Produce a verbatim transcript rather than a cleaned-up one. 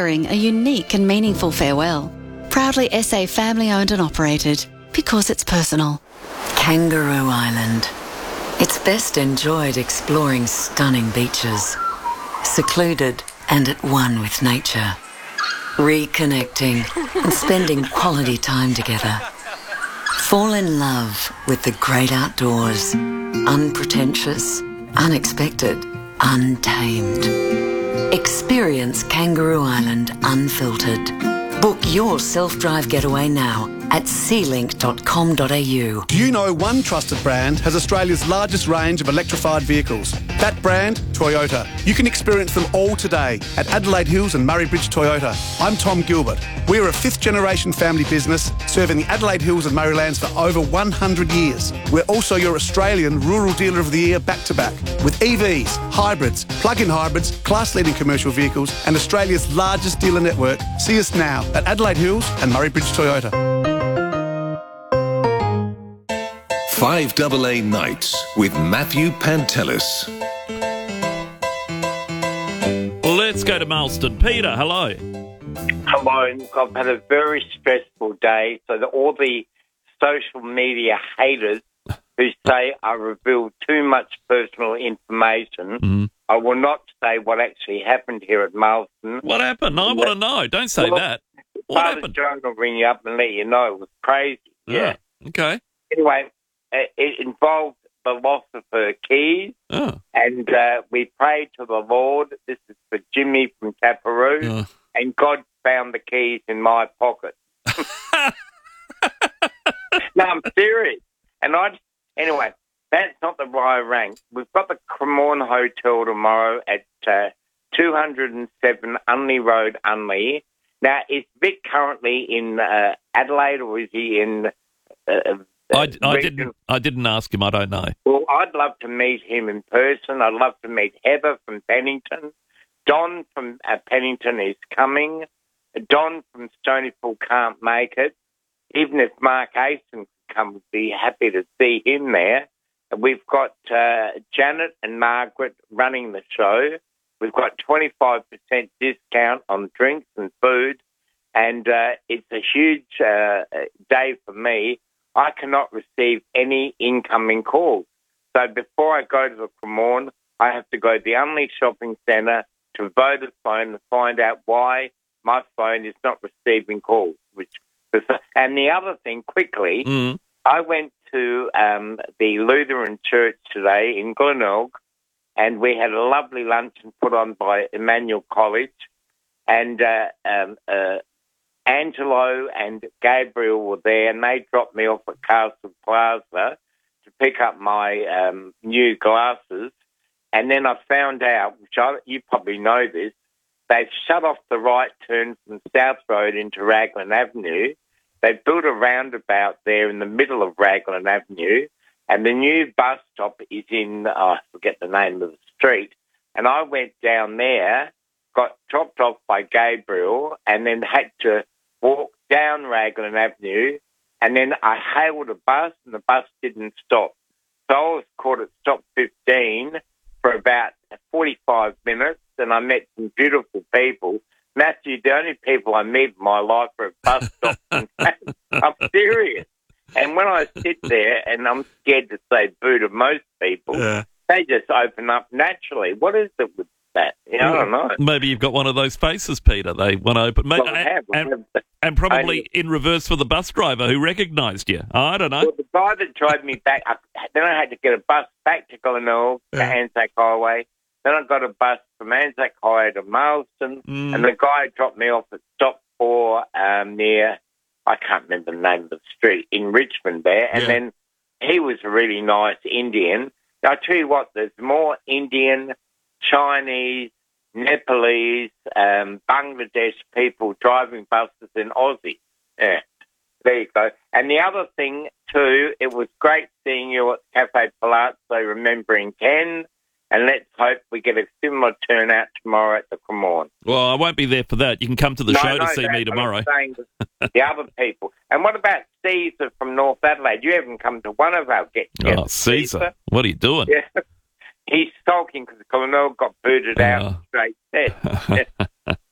offering a unique and meaningful farewell. Proudly S A family owned and operated, because it's personal. Kangaroo Island. It's best enjoyed exploring stunning beaches, secluded and at one with nature, reconnecting and spending quality time together. Fall in love with the great outdoors, unpretentious, unexpected, untamed. Experience Kangaroo Island unfiltered. Book your self-drive getaway now at sea link dot com dot a u. Do you know one trusted brand has Australia's largest range of electrified vehicles? That brand, Toyota. You can experience them all today at Adelaide Hills and Murray Bridge Toyota. I'm Tom Gilbert. We're a fifth-generation family business serving the Adelaide Hills and Murraylands for over one hundred years. We're also your Australian Rural Dealer of the Year back-to-back with E Vs, hybrids, plug-in hybrids, class-leading commercial vehicles and Australia's largest dealer network. See us now at Adelaide Hills and Murray Bridge Toyota. five A A Nights with Matthew Pantelis. Let's go to Marston. Peter, hello. Hello. Look, I've had a very stressful day, so that all the social media haters who say I reveal too much personal information, Mm-hmm. I will not say what actually happened here at Marston. What happened? I want to know. Don't say well, that. What Father happened? Joan will ring you up and let you know. It was crazy. Yeah. Oh, okay. Anyway, it, it involved the loss of her keys, Oh. and uh, we prayed to the Lord. This is for Jimmy from Taparoo, Oh. and God found the keys in my pocket. No, I'm serious. And I, anyway, that's not the why I rang. We've got the Cremorne Hotel tomorrow at uh, two oh seven Unley Road, Unley. Now, is Vic currently in uh, Adelaide, or is he in? Uh, I, I region? didn't. I didn't ask him. I don't know. Well, I'd love to meet him in person. I'd love to meet Heather from Pennington. Don from uh, Pennington is coming. Don from Stonypool can't make it. Even if Mark Asen could come, we'd be happy to see him there. We've got uh, Janet and Margaret running the show. We've got twenty-five percent discount on drinks and food. And uh, it's a huge uh, day for me. I cannot receive any incoming calls. So before I go to the Cremorne, I have to go to the Unley Shopping Centre to Vodafone to find out why my phone is not receiving calls. Which, and the other thing, quickly, Mm. I went to um, the Lutheran Church today in Glenelg, and we had a lovely luncheon put on by Emmanuel College, and uh, um, uh, Angelo and Gabriel were there, and they dropped me off at Castle Plaza to pick up my um, new glasses. And then I found out, which I, you probably know this, they've shut off the right turn from South Road into Raglan Avenue. They've built a roundabout there in the middle of Raglan Avenue, and the new bus stop is in, oh, I forget the name of the street. And I went down there, got dropped off by Gabriel, and then had to walk down Raglan Avenue, and then I hailed a bus, and the bus didn't stop. So I was caught at stop fifteen for about forty-five minutes, and I met some beautiful people. Matthew, the only people I meet in my life are at bus stops. I'm serious. And when I sit there, and I'm scared to say boo to most people, Yeah. they just open up naturally. What is it with that? You know, I don't know. Maybe you've got one of those faces, Peter. They want to open. Well, and, I have. I and, have. and probably Only- in reverse for the bus driver who recognised you. I don't know. Well, the guy that drove me back, I, then I had to get a bus back to Glenelg, to Yeah. Anzac Highway. Then I got a bus from Anzac Highway to Marston, Mm. and the guy dropped me off at stop four um, near, I can't remember the name of the street, in Richmond there. And Yeah. then he was a really nice Indian. I tell you what, there's more Indian, Chinese, Nepalese, um, Bangladesh people driving buses than Aussie. Yeah, there you go. And the other thing, too, it was great seeing you at Cafe Palazzo remembering Ken, and let's hope we get a similar turnout tomorrow at the Cremorne. Well, I won't be there for that. You can come to the No, show no, to see that, me but tomorrow. I'm saying the other people. And what about Caesar from North Adelaide? You haven't come to one of our get-togethers. Oh, Caesar. What are you doing? Yeah. He's sulking because Colonel got booted out Oh. straight set. Yeah.